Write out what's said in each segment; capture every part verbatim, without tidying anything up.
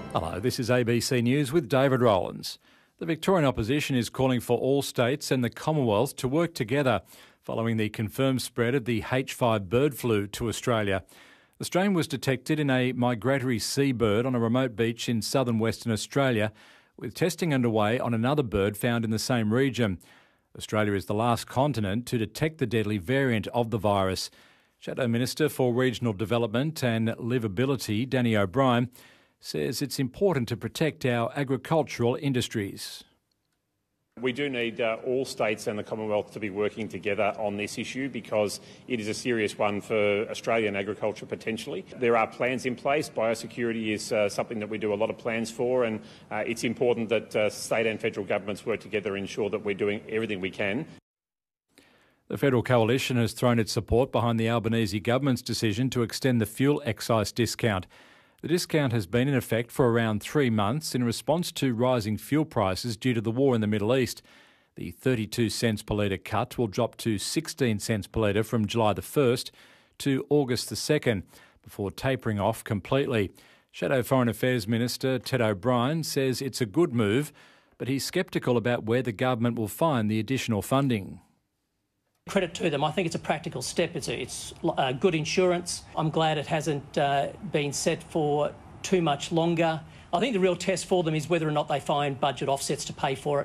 Hello, this is A B C News with David Rowlands. The Victorian opposition is calling for all states and the Commonwealth to work together following the confirmed spread of the H five bird flu to Australia. The strain was detected in a migratory seabird on a remote beach in southern Western Australia, with testing underway on another bird found in the same region. Australia is the last continent to detect the deadly variant of the virus. Shadow Minister for Regional Development and Livability, Danny O'Brien, says it's important to protect our agricultural industries. We do need uh, all states and the Commonwealth to be working together on this issue because it is a serious one for Australian agriculture potentially. There are plans in place. Biosecurity is uh, something that we do a lot of plans for, and uh, it's important that uh, state and federal governments work together and ensure that we're doing everything we can. The Federal Coalition has thrown its support behind the Albanese government's decision to extend the fuel excise discount. The discount has been in effect for around three months in response to rising fuel prices due to the war in the Middle East. The thirty-two cents per litre cut will drop to sixteen cents per litre from July the first to August the second, before tapering off completely. Shadow Foreign Affairs Minister Ted O'Brien says it's a good move, but he's sceptical about where the government will find the additional funding. Credit to them. I think it's a practical step. It's a, it's uh, good insurance. I'm glad it hasn't uh, been set for too much longer. I think the real test for them is whether or not they find budget offsets to pay for it.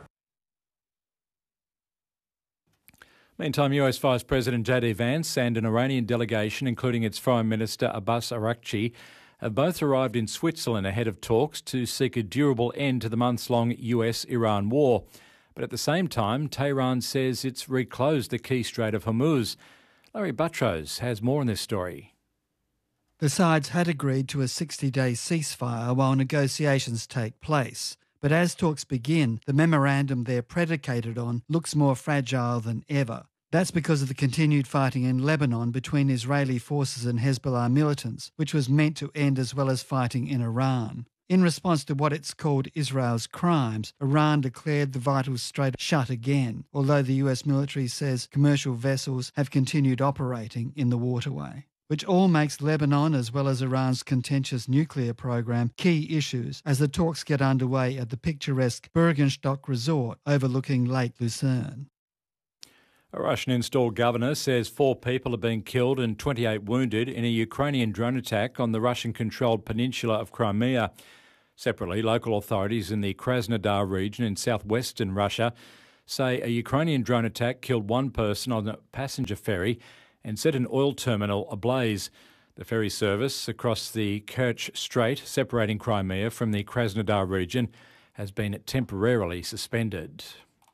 Meantime, U S Vice President J D Vance and an Iranian delegation, including its Foreign Minister Abbas Araghchi, have both arrived in Switzerland ahead of talks to seek a durable end to the months-long U S Iran war. But at the same time, Tehran says it's reclosed the key Strait of Hormuz. Larry Buttrose has more on this story. The sides had agreed to a sixty-day ceasefire while negotiations take place. But as talks begin, the memorandum they're predicated on looks more fragile than ever. That's because of the continued fighting in Lebanon between Israeli forces and Hezbollah militants, which was meant to end as well as fighting in Iran. In response to what it's called Israel's crimes, Iran declared the vital strait shut again, although the U S military says commercial vessels have continued operating in the waterway, which all makes Lebanon as well as Iran's contentious nuclear program key issues as the talks get underway at the picturesque Bürgenstock resort overlooking Lake Lucerne. A Russian-installed governor says four people have been killed and twenty-eight wounded in a Ukrainian drone attack on the Russian-controlled peninsula of Crimea. Separately, local authorities in the Krasnodar region in southwestern Russia say a Ukrainian drone attack killed one person on a passenger ferry and set an oil terminal ablaze. The ferry service across the Kerch Strait, separating Crimea from the Krasnodar region, has been temporarily suspended.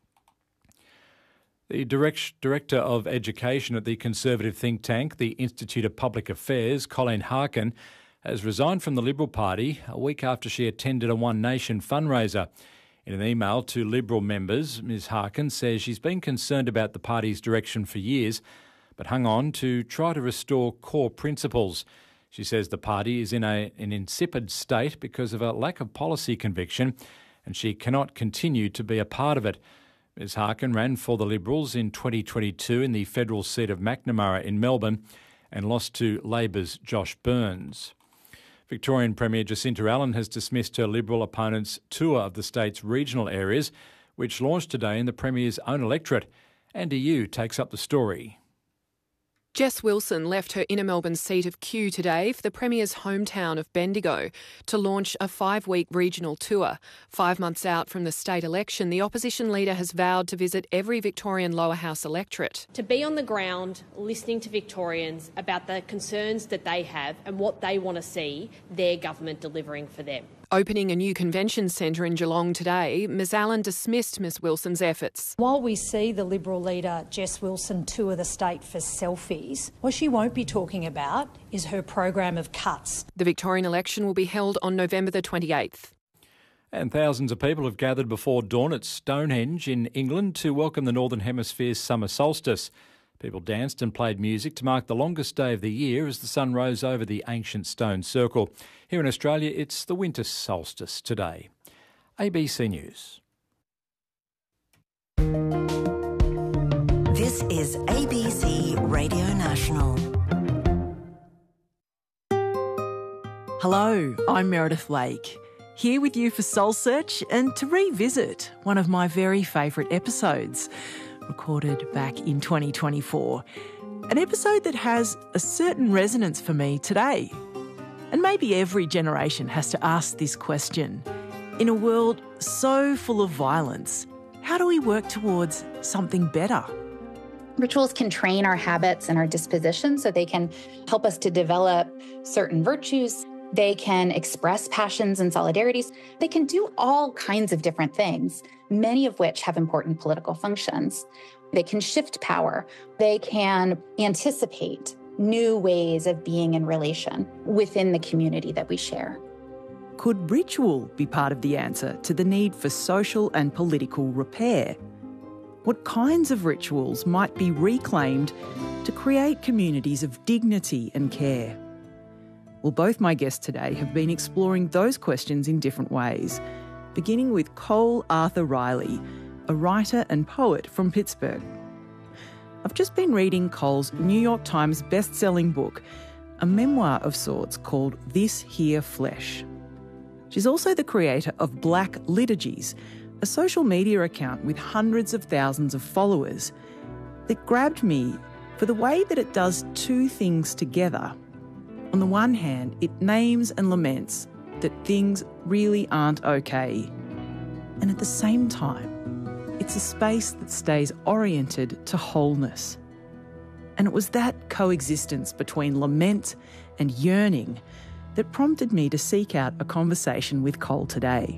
The direct, Director of Education at the Conservative think tank, the Institute of Public Affairs, Colleen Harkin, has resigned from the Liberal Party a week after she attended a One Nation fundraiser. In an email to Liberal members, Ms Harkin says she's been concerned about the party's direction for years, but hung on to try to restore core principles. She says the party is in a, an insipid state because of a lack of policy conviction, and she cannot continue to be a part of it. Ms Harkin ran for the Liberals in twenty twenty-two in the federal seat of Macnamara in Melbourne and lost to Labor's Josh Burns. Victorian Premier Jacinta Allen has dismissed her Liberal opponent's tour of the state's regional areas, which launched today in the Premier's own electorate. Andy Yu takes up the story. Jess Wilson left her inner Melbourne seat of Kew today for the Premier's hometown of Bendigo to launch a five-week regional tour. Five months out from the state election, the opposition leader has vowed to visit every Victorian lower house electorate. To be on the ground listening to Victorians about the concerns that they have and what they want to see their government delivering for them. Opening a new convention centre in Geelong today, Ms Allen dismissed Ms Wilson's efforts. While we see the Liberal leader Jess Wilson tour the state for selfies, what she won't be talking about is her program of cuts. The Victorian election will be held on November the twenty-eighth. And thousands of people have gathered before dawn at Stonehenge in England to welcome the Northern Hemisphere's summer solstice. People danced and played music to mark the longest day of the year as the sun rose over the ancient stone circle. Here in Australia, it's the winter solstice today. A B C News. This is A B C Radio National. Hello, I'm Meredith Lake. here with you for Soul Search and to revisit one of my very favourite episodes, recorded back in twenty twenty-four. An episode that has a certain resonance for me today. And maybe every generation has to ask this question. In a world so full of violence, how do we work towards something better? Rituals can train our habits and our dispositions so they can help us to develop certain virtues. They can express passions and solidarities. They can do all kinds of different things, many of which have important political functions. They can shift power. They can anticipate new ways of being in relation within the community that we share. Could ritual be part of the answer to the need for social and political repair? What kinds of rituals might be reclaimed to create communities of dignity and care? Well, both my guests today have been exploring those questions in different ways, beginning with Cole Arthur Riley, a writer and poet from Pittsburgh. I've just been reading Cole's New York Times best-selling book, a memoir of sorts called This Here Flesh. She's also the creator of Black Liturgies, a social media account with hundreds of thousands of followers that grabbed me for the way that it does two things together. On the one hand, it names and laments that things really aren't okay. And at the same time, it's a space that stays oriented to wholeness. And it was that coexistence between lament and yearning that prompted me to seek out a conversation with Cole today.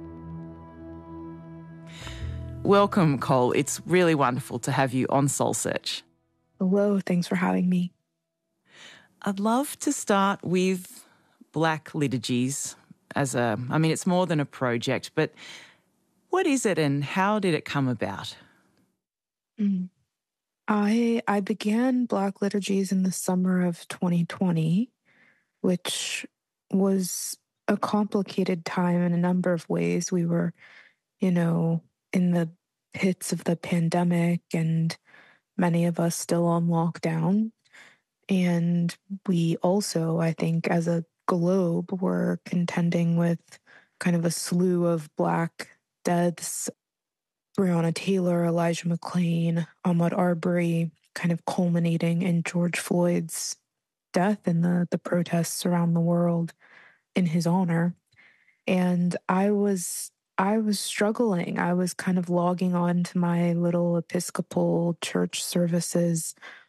Welcome, Cole. It's really wonderful to have you on Soul Search. Hello, thanks for having me. I'd love to start with Black Liturgies as a, I mean, it's more than a project, but what is it and how did it come about? Mm. I I began Black Liturgies in the summer of twenty twenty, which was a complicated time in a number of ways. We were, you know, in the pits of the pandemic and many of us still on lockdown. And we also, I think, as a globe, were contending with kind of a slew of Black deaths. Breonna Taylor, Elijah McClain, Ahmaud Arbery, kind of culminating in George Floyd's death and the, the protests around the world in his honor. And I was I was struggling. I was kind of logging on to my little Episcopal church services